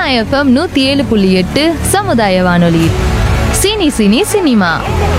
FM 107.8 சமுதாய வானொலி. Cine cine cinema.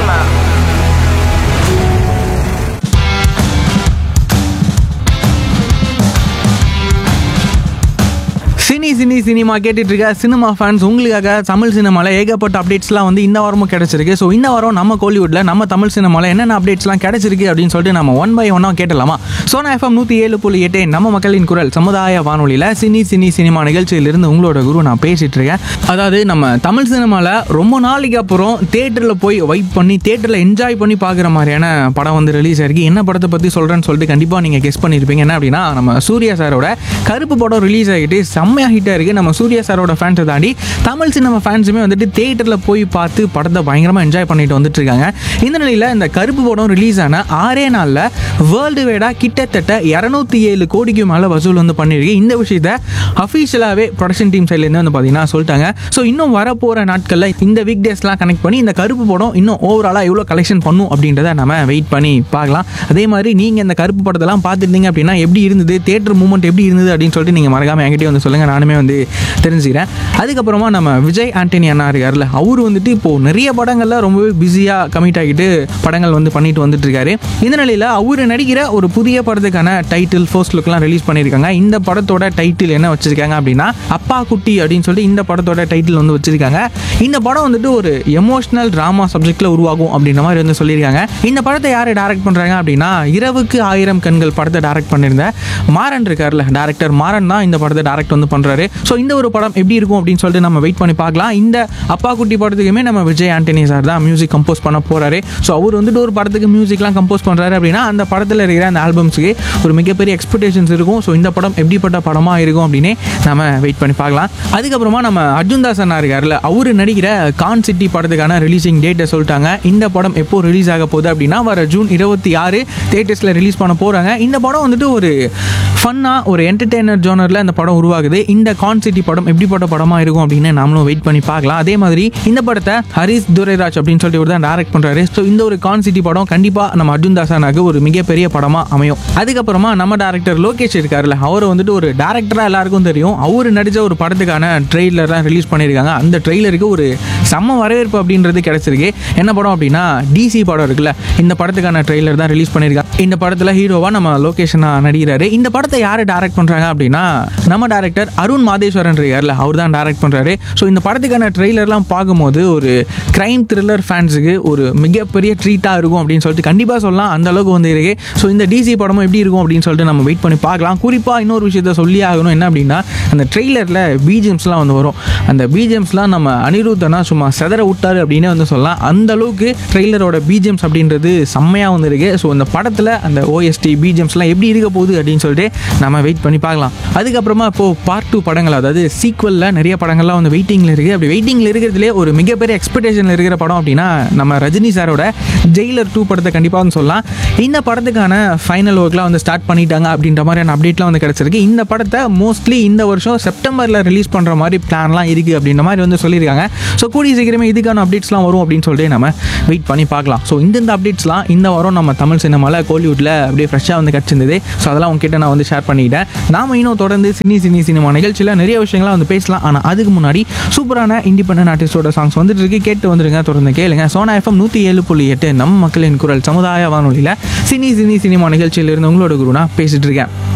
Cinema கேட்டுட்டு இருக்க சினிமா ஃபேன்ஸ், உங்களுக்காக தமிழ் சினிமாவில் ஏகப்பட்ட அப்டேட்ஸ்லாம் வந்து இந்த வாரமும் கிடைச்சிருக்கு. ஸோ இந்த வாரம் நம்ம கோலிவுட்டில் நம்ம தமிழ் சினிமாவில் என்னென்ன அப்டேட்ஸ்லாம் கிடைச்சிருக்கு அப்படின்னு சொல்லிட்டு நம்ம ஒன் பை ஒன்னாக கேட்டலாமா? சோனா எஃப்எம் 107.8 நம்ம மக்களின் குரல் சமுதாய வானொலியில் சினிமா நிகழ்ச்சியிலிருந்து உங்களோட குரு நான் பேசிட்டு இருக்கேன். அதாவது நம்ம தமிழ் சினிமாவில் ரொம்ப நாளைக்கு அப்புறம் தேட்டரில் போய் வைப் பண்ணி தேட்டரில் என்ஜாய் பண்ணி பார்க்குற மாதிரியான படம் வந்து ரிலீஸ் ஆயிருக்கு. என்ன படத்தை பற்றி சொல்கிறேன்னு சொல்லிட்டு கண்டிப்பாக நீங்கள் கெஸ் பண்ணியிருப்பீங்க. என்ன அப்படின்னா, நம்ம சூர்யா சாரோட கருப்பு படம் ரிலீஸ் ஆகிட்டு செம்மையாக ஹிட்டாக இருக்குது. நம்ம சூர்யா சாரோட ஃபேன்ஸை தாண்டி தமிழ் சினிமா ஃபேன்ஸுமே வந்துட்டு தேட்டரில் போய் பார்த்து படத்தை பயங்கரமாக என்ஜாய் பண்ணிட்டு வந்துட்டு இருக்காங்க. இந்த நிலையில் இந்த கருப்பு படம் ரிலீஸ் ஆன 6 நாளில் வேர்ல்டு வைடாக கிட்டத்தட்ட 207 கோடிக்கு மேலே வசூல் வந்து பண்ணியிருக்கு. இந்த விஷயத்தை அஃபீஷியலாகவே ப்ரொடக்ஷன் டீம் சைட்லேருந்து வந்து பார்த்தீங்கன்னா சொல்லிட்டாங்க. ஸோ இன்னும் வரப்போகிற நாட்களில் இந்த வீக் டேஸ்லாம் கனெக்ட் பண்ணி இந்த கருப்பு படம் இன்னும் ஓவராலாக எவ்வளோ கலெக்ஷன் பண்ணும் அப்படின்றத நம்ம வெயிட் பண்ணி பார்க்கலாம். அதே மாதிரி நீங்கள் இந்த கருப்பு படத்தெல்லாம் பார்த்துருந்தீங்க அப்படின்னா எப்படி இருந்தது, தேட்டர் மூமெண்ட் எப்படி இருந்தது அப்படின்னு சொல்லிட்டு நீங்கள் மறக்காமல் என்கிட்டயே வந்து சொல்லுங்கள், நானுமே வந்து தெரிஞ்சுக்கிறேன். அதுக்கப்புறமா நம்ம விஜய் ஆண்டனி அண்ணா இருக்கார்ல, அவர் வந்துட்டு இப்போது நிறைய படங்களில் ரொம்பவே பிஸியாக கமிட் ஆகிட்டு படங்கள் வந்து பண்ணிட்டு வந்துட்டு இருக்காரு. இந்த நிலையில் அவர் நடிக்கிற ஒரு புதிய படத்துக்கான டைட்டில் ஃபர்ஸ்ட் லுக்லாம் ரிலீஸ் பண்ணியிருக்காங்க. இந்த படத்தோட டைட்டில் என்ன வச்சிருக்காங்க அப்படின்னா, அப்பா குட்டி அப்படின்னு சொல்லிட்டு இந்த படத்தோட டைட்டில் வந்து வச்சிருக்காங்க. இந்த படம் வந்துட்டு ஒரு எமோஷனல் ட்ராமா சப்ஜெக்டில் உருவாகும் அப்படின்ற மாதிரி வந்து சொல்லியிருக்காங்க. இந்த படத்தை யார் டைரக்ட் பண்ணுறாங்க அப்படின்னா, இரவுக்கு 1000 கண்கள் படத்தை டைரக்ட் பண்ணியிருந்த மாறன் இருக்கார்ல, டேரக்டர் மாறன் தான் இந்த படத்தை டைரக்ட் வந்து பண்ணுறாரு. ஸோ இந்த ஒரு படம் எப்படி இருக்கும் அப்படின்னு சொல்லிட்டு நம்ம வெயிட் பண்ணி பார்க்கலாம். இந்த அப்பா குட்டி படத்துக்குமே நம்ம விஜய் ஆண்டனி சார் தான் மியூசிக் கம்போஸ் பண்ண போகிறாரு. ஸோ அவர் வந்துட்டு ஒரு படத்துக்கு மியூசிக்லாம் கம்போஸ் பண்ணுறாரு அப்படின்னா அந்த படத்தில் இருக்கிற அந்த ஆல்பம்ஸுக்கு ஒரு மிகப்பெரிய எக்ஸ்பெக்டேஷன்ஸ் இருக்கும். ஸோ இந்த படம் எப்படிப்பட்ட படமாக இருக்கும் அப்படின்னு நம்ம வெயிட் பண்ணி பார்க்கலாம். அதுக்கப்புறமா நம்ம அர்ஜுன் தாஸ் அண்ணா இருக்கார்ல, அவர் நடிக்கிற கான் சிட்டி படத்துக்கான ரிலீசிங் டேட்டை சொல்லிட்டாங்க. இந்த படம் எப்போ ரிலீஸ் ஆக போகுது அப்படின்னா, வர ஜூன் 26 தியேட்டர்ஸில் ரிலீஸ் பண்ண போகிறாங்க. இந்த படம் வந்துட்டு ஒரு ஃபன்னாக ஒரு என்டர்டெய்னர் ஜோனரில் அந்த படம் உருவாகுது. இந்த கான் சிட்டி படம் எப்படிப்பட்ட படமாக இருக்கும் அப்படின்னு நாமளும் வெயிட் பண்ணி பார்க்கலாம். அதே மாதிரி இந்த படத்தை ஹரிஸ் துரைராஜ் அப்படின்னு சொல்லிட்டு இவர் தான் டைரக்ட் பண்ணுறாரு. ஸோ இந்த ஒரு கான் சிட்டி படம் கண்டிப்பாக நம்ம அர்ஜுன் தாஸானாக்கு ஒரு மிகப்பெரிய படமாக அமையும். அதுக்கப்புறமா நம்ம டேரக்டர் லோகேஷ் இருக்காருல்ல, அவர் வந்துட்டு ஒரு டேரக்டராக எல்லாருக்கும் தெரியும். அவர் நடித்த ஒரு படத்துக்கான ட்ரெய்லர் தான் ரிலீஸ் பண்ணியிருக்காங்க. அந்த ட்ரெய்லருக்கு ஒரு செம்ம வரவேற்பு அப்படின்றது கிடைச்சிருக்கு. என்ன படம் அப்படின்னா, டிசி படம் இருக்குல்ல, இந்த படத்துக்கான ட்ரெய்லர் தான் ரிலீஸ் பண்ணியிருக்காங்க. இந்த படத்தில் ஹீரோவாக நம்ம லோகேஷ் நடிக்கிறாரு. இந்த படத்தை யார் டைரக்ட் பண்ணுறாங்க அப்படின்னா, நம்ம டேரக்டர் அருண் மாதேஸ்வரன் இருக்கார்ல, அவர் தான் டைரக்ட் பண்ணுறாரு. ஸோ இந்த படத்துக்கான ட்ரெய்லர்லாம் பார்க்கும்போது ஒரு கிரைம் த்ரில்லர் ஃபேன்ஸுக்கு ஒரு மிகப்பெரிய ட்ரீட்டாக இருக்கும் அப்படின்னு சொல்லிட்டு கண்டிப்பாக சொல்லலாம். அந்த அளவுக்கு வந்து இருக்கு. ஸோ இந்த டிசி படமும் எப்படி இருக்கும் அப்படின்னு சொல்லிட்டு நம்ம வெயிட் பண்ணி பார்க்கலாம். குறிப்பாக இன்னொரு விஷயத்த சொல்லி ஆகணும், என்ன அப்படின்னா, அந்த ட்ரெய்லரில் பிஜிஎம்ஸ்லாம் வந்து வரும். அந்த பிஜிஎம்ஸ்லாம் நம்ம அனிருத்தனா சும்மா செதற விட்டாரு அப்படின்னு வந்து சொல்லலாம். அந்த அளவுக்கு ட்ரெய்லரோட பிஜிஎம்ஸ் அப்படின்றது செம்மையாக வந்து இருக்கு. ஸோ இந்த படத்தில் அந்த ஓஎஸ்டி பிஜிஎம்ஸ்லாம் எப்படி இருக்க போகுது அப்படின்னு சொல்லிட்டு நம்ம வெயிட் பண்ணி பார்க்கலாம். அதுக்கப்புறமா இப்போது பார்ட் 2 படங்கள், அதாவது சீக்வலில் நிறைய படங்கள்லாம் வந்து வெயிட்டிங்கில் இருக்குது. அப்படி வெயிட்டிங்கில் இருக்கிறதுலே ஒரு மிகப்பெரிய எக்ஸ்பெக்டேஷனில் இருக்கிற படம் அப்படின்னா நம்ம ரஜினி சாரோட ஜெயிலர் 2 படத்தை கண்டிப்பாக வந்து சொல்லலாம். இந்த படத்துக்கான ஃபைனல் ஒர்க்லாம் வந்து ஸ்டார்ட் பண்ணிட்டாங்க அப்படின்ற மாதிரியான அப்டேட்லாம் வந்து கிடச்சிருக்கு. இந்த படத்தை மோஸ்ட்லி இந்த வருஷம் செப்டம்பரில் ரிலீஸ் பண்ணுற மாதிரி பிளான்லாம் இருக்குது அப்படின்ற மாதிரி வந்து சொல்லியிருக்காங்க. ஸோ கூடிய சீக்கிரமே இதுக்கான அப்டேட்ஸ்லாம் வரும் அப்படின்னு சொல்லிட்டு நம்ம வெயிட் பண்ணி பார்க்கலாம். ஸோ இந்த அப்டேட்ஸ்லாம் இந்த வாரம் நம்ம தமிழ் சினிமாவில் கோலிவுட்டில் அப்படியே ஃப்ரெஷ்ஷாக வந்து கிடச்சிருந்தது. ஸோ அதெல்லாம் உங்ககிட்ட நான் வந்து ஷேர் பண்ணிக்கிட்டேன். நாம இன்னும் தொடர்ந்து சினிமா நிகழ்ச்சியில் நிறைய விஷயங்கள்லாம் வந்து பேசலாம். ஆனால் அதுக்கு முன்னாடி சூப்பரான இண்டிபெண்டன்ட் ஆர்டிஸ்டோட சாங்ஸ் வந்துட்டு இருக்கு, கேட்டு வந்துருங்க, தொடர்ந்து கேளுங்க. சோனா எஃப்எம் 107.8 நம்ம மக்களின் குரல் சமுதாய வானொலியில் சினிமா நிகழ்ச்சியிலிருந்து உங்களோட குருனா பேசிட்டு இருக்கேன்.